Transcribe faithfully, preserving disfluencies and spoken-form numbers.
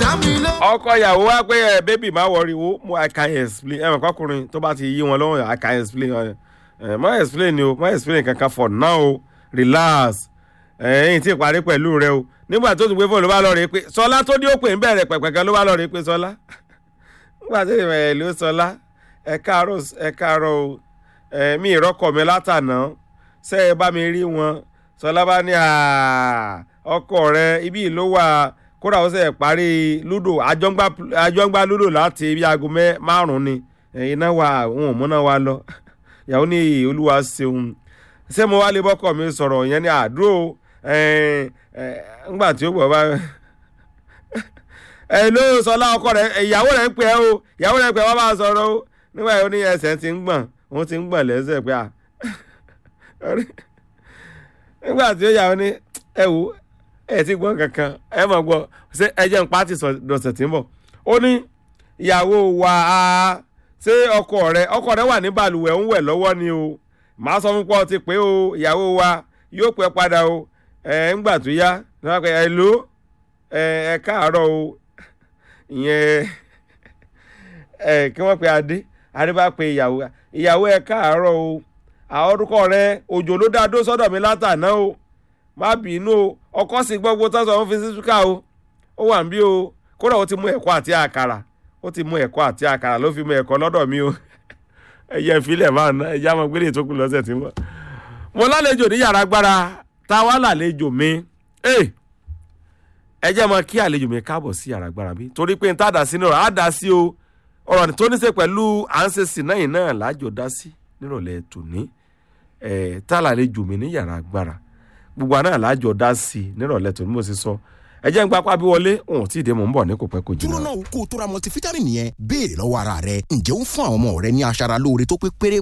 ọkọ ìyàwó wá pé ẹ bébì má wọrí wo mo I can explain ẹ mọ̀ kọkùnrin tó bá ti yí wọn lọ́wọ́ I can explain ẹ má explain ni o má explain kankan for now relax ẹ̀yìn tí ìparí pẹ̀lú rẹ o nígbà tó tún gbé fóònù ló bá lọ rí pé sọlá tó ní ó pè ń bẹ̀rẹ̀ pẹ̀pẹ̀kan ló bá lọ rí pé sọlá nígbà tó ìbẹ̀rẹ̀ ló sọlá ẹ káàárọ̀ ẹ káàárọ̀ o ẹ̀mí ìrọ́kọ̀ mi látànà ṣé ẹ bá mi rí wọn sọlá bá ní ọkọ rẹ ibi ló wà kódà ó sì parí lúdò àjọǹgbá lúdò láti ibi aago márùn-ún ni iná wa òun ò múná wa lọ ìyàwó ní olúwa ṣeun ṣé mo wá lè bọ́kọ̀ mi sọ̀rọ̀ yẹn ní àdúró ńgbà tí ó gbọ́ bá ẹ ló sọlá ọkọ rẹ ìyàwó rẹ ń pè ẹ́ o ìyàwó rẹ ń pè ẹ́ wọ́n bá sọ̀rọ̀ o nígbà yẹn ó ní ẹsẹ̀ ti ń gbọ̀n òun ti ń gbọ̀n lẹ́sẹ̀ pé à nígbà tí ó yàwó ní ẹ wò ẹ ti gbọ́n kankan ẹ mọ̀ gbọ́ ṣé ẹ jẹ́ ń pàtì dọ̀sẹ̀ tí ń bọ̀ ó ní ìyàwó wa ṣé ọkọ rẹ ọkọ rẹ wà ní balùwẹ̀ ń wẹ̀ lọ́wọ́ ni o màá sọ fún pọ́ ti pé o ìyàwó wa yóò pẹ́ padà o ẹ̀ ń gbà tó yá ẹ ló ẹ káàárọ̀ o ìyẹn ẹ kí wọ́n pe adé adé bá pe ìyàwó ìyàwó ẹ káàárọ̀ o àwọn orúkọ rẹ òjò ló dá dó sọ́dọ̀ mi látàná o má bínú o ọkọ sì gbọ́ gbogbo tọ́sọ̀ ń fi sí ṣúkà o ó wà ń bí o kódà ó ti mú ẹ̀kọ́ àti àkàrà ó ti mú ẹ̀kọ́ àti àkàrà ló fi mú ẹ̀kọ́ lọ́dọ̀ mi o ẹ̀yẹ ìfilẹ̀ máa ná ẹ̀yà máa gbélé tó kù lọ́sẹ̀ tí wọ́n. mo lálejò ní yàrá agbára táwa lálejò mi ẹ jẹ́ mọ́ kí àlejò mi káàbọ̀ sí yàrá agbára mi torí pé n tá dá sí ní ọ̀rọ̀ á dá sí o ọ̀rọ̀ tó ní ṣe pẹ̀lú à ń ṣe sí náà náà lájọ dá sí nírọ̀lẹ́ tòní ẹ̀ tá lálejò mi ní yàrá agbára gbogbo àná lájọ dá sí nírọ̀lẹ́ tòní mo sì sọ ẹ jẹ́ ń gbapá bí wọlé òun tí ìdè mò ń bọ̀ ní kò pẹ́ kò jìnnà. dúró náà kó o tó ra multivitamin yẹn béèrè lọ́wọ́ ara rẹ ǹjẹ́ ó ń fún àwọn ọmọ rẹ ní aṣara lóore tó pé péré